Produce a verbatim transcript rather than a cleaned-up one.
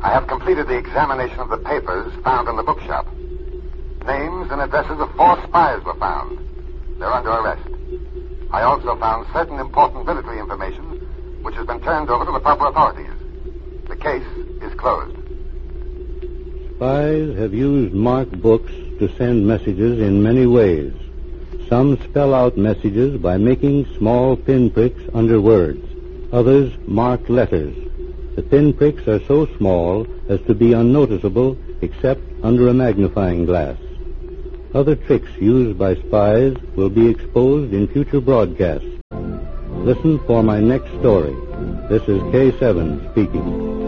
I have completed the examination of the papers found in the bookshop. Names and addresses of four spies were found. They're under arrest. I also found certain important military information, which has been turned over to the proper authorities. The case is closed. Spies have used marked books to send messages in many ways. Some spell out messages by making small pinpricks under words. Others mark letters. The pinpricks are so small as to be unnoticeable except under a magnifying glass. Other tricks used by spies will be exposed in future broadcasts. Listen for my next story. This is K seven speaking.